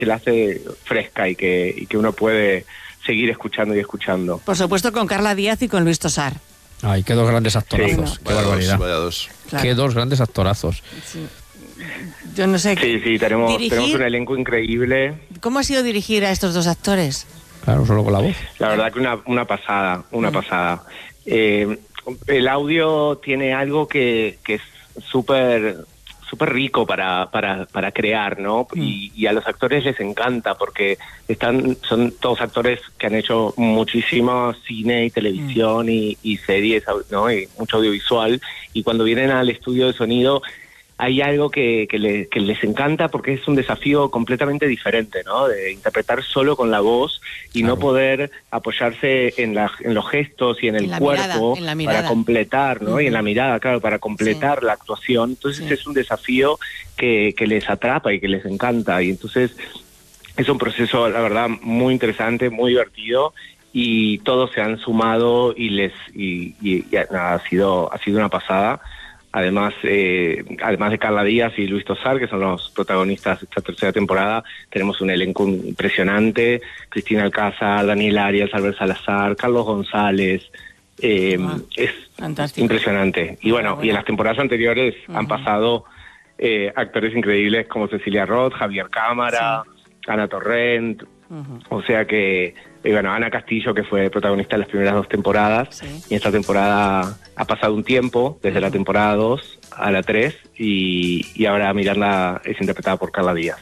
la hace fresca y que uno puede seguir escuchando y escuchando. Por supuesto, con Carla Díaz y con Luis Tosar. Ay, qué dos grandes actorazos. Sí. Qué barbaridad. Vaya dos. Claro. Qué dos grandes actorazos. Sí. Yo no sé. Sí, tenemos un elenco increíble. ¿Cómo ha sido dirigir a estos dos actores? Claro, solo con la voz. La verdad que una pasada, pasada. El audio tiene algo que es súper rico para crear, ¿no? Y a los actores les encanta porque son todos actores que han hecho muchísimo cine y televisión y series, ¿no? Y mucho audiovisual, y cuando vienen al estudio de sonido hay algo que les encanta porque es un desafío completamente diferente, ¿no? De interpretar solo con la voz y no poder apoyarse en los gestos y en el cuerpo para completar, ¿no? Y en la mirada, claro, para completar la actuación. Entonces es un desafío que les atrapa y que les encanta. Y entonces es un proceso, la verdad, muy interesante, muy divertido. Y todos se han sumado y ha sido una pasada. Además de Carla Díaz y Luis Tosar, que son los protagonistas de esta tercera temporada, tenemos un elenco impresionante: Cristina Alcázar, Daniel Arias, Albert Salazar, Carlos González. Es fantástico. Impresionante. Y bueno, y en las temporadas anteriores han pasado actores increíbles como Cecilia Roth, Javier Cámara, Ana Torrent. O sea que, bueno, Ana Castillo, que fue protagonista de las primeras 2 temporadas, y esta temporada ha pasado un tiempo, desde la temporada 2 a la 3, y ahora Miranda es interpretada por Carla Díaz.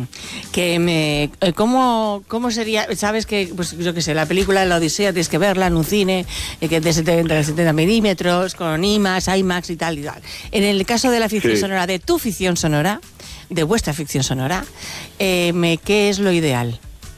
¿Cómo sería? Sabes que, pues yo qué sé, la película La Odisea tienes que verla en un cine que es de 70 milímetros, con IMAX y tal y tal. En el caso de la ficción sonora, de tu ficción sonora, de vuestra ficción sonora, ¿qué es lo ideal?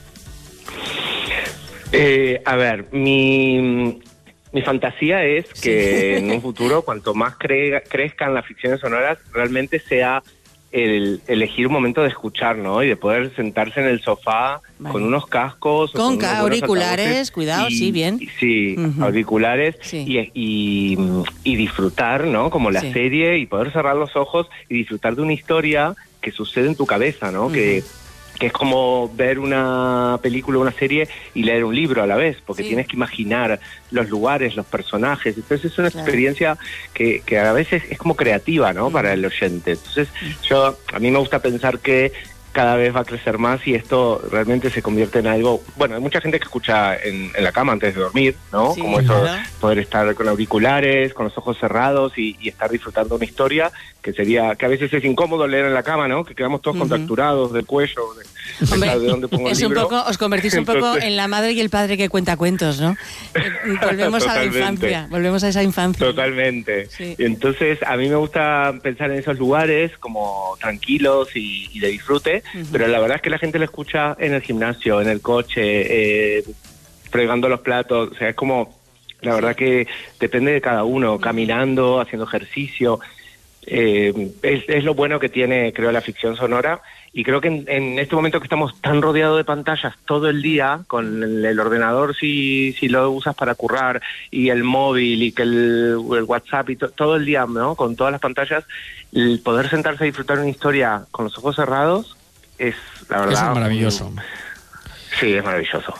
A ver, mi fantasía es que en un futuro, cuanto más crezcan las ficciones sonoras, realmente sea el elegir un momento de escuchar, ¿no? Y de poder sentarse en el sofá con unos cascos. Con auriculares, cuidado, bien. Auriculares y disfrutar, ¿no? Como la serie, y poder cerrar los ojos y disfrutar de una historia que sucede en tu cabeza, ¿no? Que es como ver una película o una serie y leer un libro a la vez, porque tienes que imaginar los lugares, los personajes. Entonces es una experiencia que a veces es como creativa, ¿no? Para el oyente. Entonces a mí me gusta pensar que cada vez va a crecer más y esto realmente se convierte en algo... Bueno, hay mucha gente que escucha en la cama antes de dormir, ¿no? Como eso, poder estar con auriculares, con los ojos cerrados y estar disfrutando una historia que a veces es incómodo leer en la cama, ¿no? Que quedamos todos contracturados del cuello, de dónde pongo el libro. Os convertís un poco en la madre y el padre que cuenta cuentos, ¿no? Volvemos a la infancia, volvemos a esa infancia. Totalmente. Sí. Entonces, a mí me gusta pensar en esos lugares como tranquilos y de disfrute, pero la verdad es que la gente lo escucha en el gimnasio, en el coche, fregando los platos. O sea, es como, la verdad que depende de cada uno, caminando, haciendo ejercicio. Es lo bueno que tiene, creo, la ficción sonora, y creo que en este momento que estamos tan rodeados de pantallas todo el día, con el ordenador si lo usas para currar, y el móvil, y que el WhatsApp, y todo el día, ¿no? Con todas las pantallas, el poder sentarse a disfrutar una historia con los ojos cerrados es, la verdad... Eso es maravilloso. Sí, es maravilloso.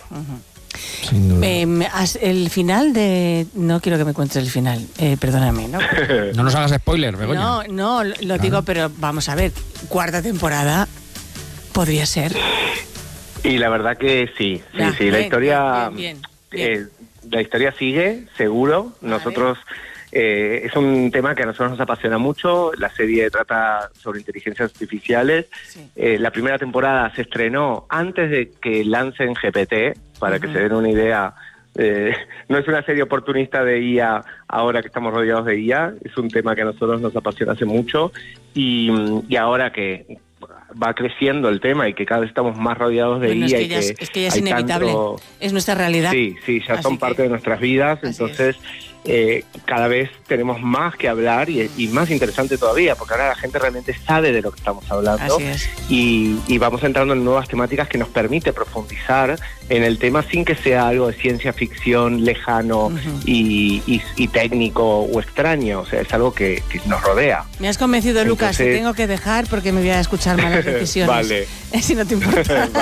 El final de... No quiero que me cuentes el final, perdóname, ¿no? No nos hagas spoiler, Begoña. No, lo digo, pero vamos a ver, 4ª temporada podría ser. Y la verdad que sí, la historia... Bien. La historia sigue, seguro. Nosotros... es un tema que a nosotros nos apasiona mucho. La serie trata sobre inteligencias artificiales. La primera temporada se estrenó antes de que lancen GPT, para que se den una idea. No es una serie oportunista de IA ahora que estamos rodeados de IA. Es un tema que a nosotros nos apasiona hace mucho. Y ahora que va creciendo el tema y que cada vez estamos más rodeados de IA. Es que ya es inevitable. Es nuestra realidad. Sí, ya son parte de nuestras vidas. Entonces... cada vez tenemos más que hablar y más interesante todavía, porque ahora la gente realmente sabe de lo que estamos hablando. Y vamos entrando en nuevas temáticas que nos permite profundizar en el tema sin que sea algo de ciencia ficción lejano y técnico o extraño. O sea, es algo que nos rodea. Me has convencido, Lucas. Te tengo que dejar porque me voy a escuchar malas decisiones. Vale. Si no te importa.